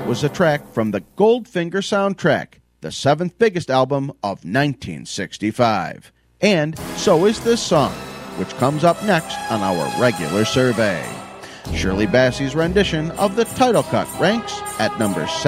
was a track from the Goldfinger soundtrack, the seventh biggest album of 1965. And so is this song, which comes up next on our regular survey. Shirley Bassey's rendition of the title cut ranks at number 7.